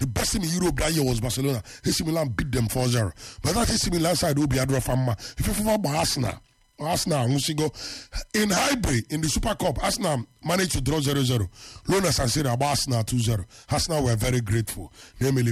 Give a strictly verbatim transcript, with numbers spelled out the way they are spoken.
The best team in Europe that year was Barcelona. A C Milan beat them four zero. But that A C Milan side will be a draw from if you follow Arsenal. Arsenal, in Highbury, in the Super Cup, Arsenal managed to draw zero zero. Lona San Siro, Arsenal two zero. Arsenal were very grateful. Namely,